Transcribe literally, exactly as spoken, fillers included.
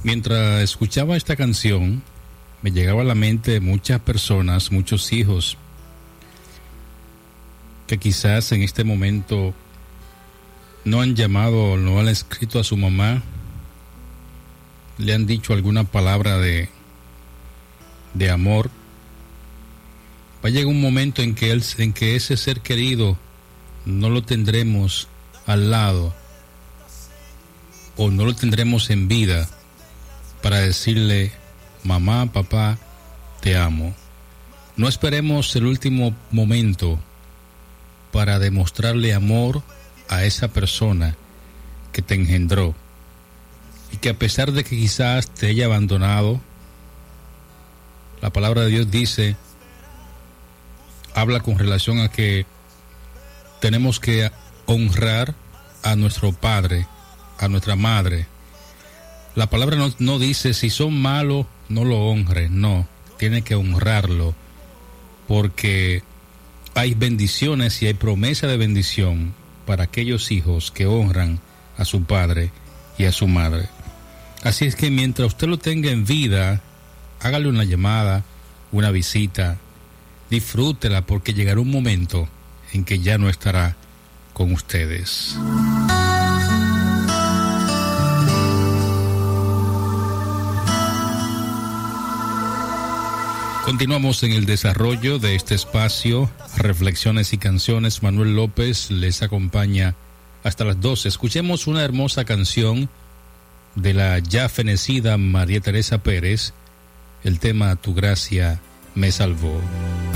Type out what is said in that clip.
Mientras escuchaba esta canción, me llegaba a la mente muchas personas, muchos hijos, que quizás en este momento no han llamado o no han escrito a su mamá, le han dicho alguna palabra de, de amor. Va a llegar un momento en que, él, en que ese ser querido no lo tendremos al lado o no lo tendremos en vida para decirle: mamá, papá, te amo. No esperemos el último momento para demostrarle amor a esa persona que te engendró y que, a pesar de que quizás te haya abandonado, la palabra de Dios dice, habla con relación a que tenemos que honrar a nuestro padre, a nuestra madre. La palabra no, no dice si son malos, no lo honres, no, tiene que honrarlo, porque hay bendiciones y hay promesa de bendición para aquellos hijos que honran a su padre y a su madre. Así es que mientras usted lo tenga en vida, hágale una llamada, una visita, disfrútela, porque llegará un momento en que ya no estará con ustedes. Continuamos en el desarrollo de este espacio, Reflexiones y Canciones. Manuel López les acompaña hasta las doce. Escuchemos una hermosa canción de la ya fenecida María Teresa Pérez, el tema Tu gracia me salvó.